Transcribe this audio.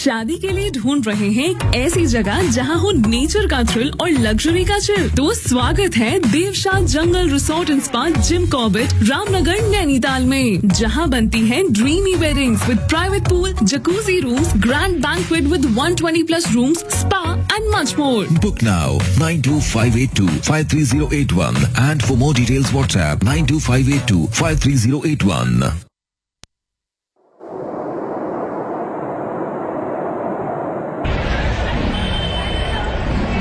शादी के लिए ढूंढ रहे हैं एक ऐसी जगह जहां हो नेचर का थ्रिल और लग्जरी का चिल, तो स्वागत है देवशाह जंगल resort and spa Jim Corbett Ramnagar Nainital में, जहां बनती है dreamy weddings with private pool, jacuzzi rooms, grand banquet with 120+ rooms, spa and much more. Book now 92582 53081 and for more details WhatsApp 92582 53081.